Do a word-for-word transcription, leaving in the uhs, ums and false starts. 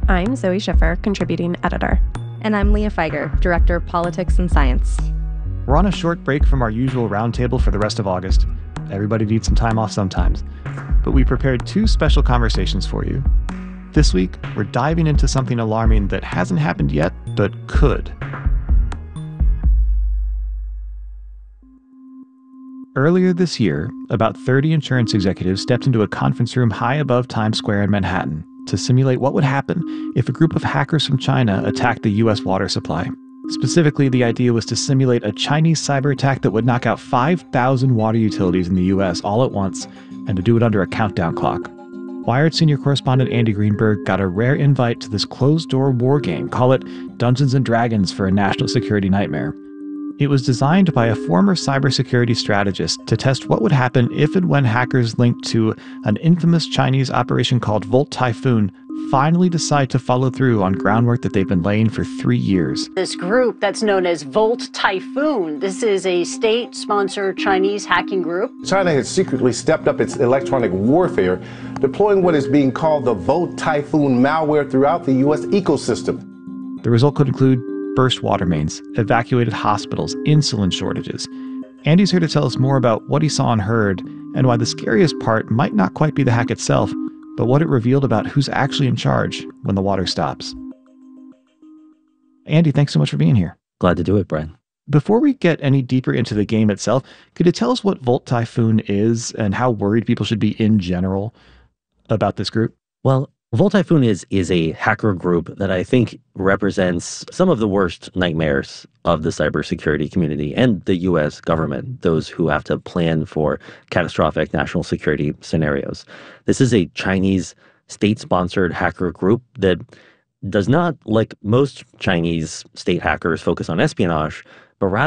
I'm Zoe Schiffer, contributing editor. And I'm Leah Feiger, Director of Politics and Science. We're on a short break from our usual roundtable for the rest of August. Everybody needs some time off sometimes. But we prepared two special conversations for you. This week, we're diving into something alarming that hasn't happened yet, but could. Earlier this year, about thirty insurance executives stepped into a conference room high above Times Square in Manhattan to simulate what would happen if a group of hackers from China attacked the U S water supply. Specifically, the idea was to simulate a Chinese cyber attack that would knock out five thousand water utilities in the U S all at once, and to do it under a countdown clock. Wired senior correspondent Andy Greenberg got a rare invite to this closed-door war game. Call it Dungeons and Dragons for a national security nightmare. It was designed by a former cybersecurity strategist to test what would happen if and when hackers linked to an infamous Chinese operation called Volt Typhoon finally decide to follow through on groundwork that they've been laying for three years. This group that's known as Volt Typhoon, this is a state-sponsored Chinese hacking group. China has secretly stepped up its electronic warfare, deploying what is being called the Volt Typhoon malware throughout the U S ecosystem. The result could include burst water mains, evacuated hospitals, insulin shortages. Andy's here to tell us more about what he saw and heard, and why the scariest part might not quite be the hack itself, but what it revealed about who's actually in charge when the water stops. Andy, thanks so much for being here. Glad to do it, Brian. Before we get any deeper into the game itself, could you tell us what Volt Typhoon is and how worried people should be in general about this group? Well, Volt Typhoon is, is a hacker group that I think represents some of the worst nightmares of the cybersecurity community and the U S government, those who have to plan for catastrophic national security scenarios. This is a Chinese state-sponsored hacker group that does not, like most Chinese state hackers, focus on espionage, but rather